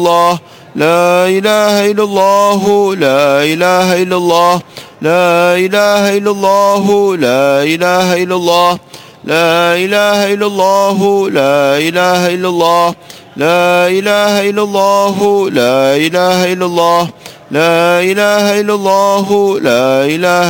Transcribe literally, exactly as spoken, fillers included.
الله لا إله إلا الله لا إله إلا الله لا إله إلا الله لا إله إلا الله لا إله إلا الله لا إله إلا الله لا إله إلا الله لا إله إلا الله لا إله إلا الله لا إله